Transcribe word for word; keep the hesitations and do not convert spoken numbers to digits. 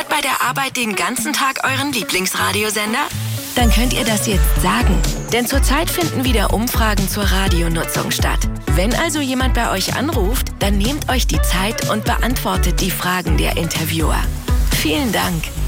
hört bei der Arbeit den ganzen Tag euren Lieblingsradiosender? Dann könnt ihr das jetzt sagen. Denn zurzeit finden wieder Umfragen zur Radionutzung statt. Wenn also jemand bei euch anruft, dann nehmt euch die Zeit und beantwortet die Fragen der Interviewer. Vielen Dank.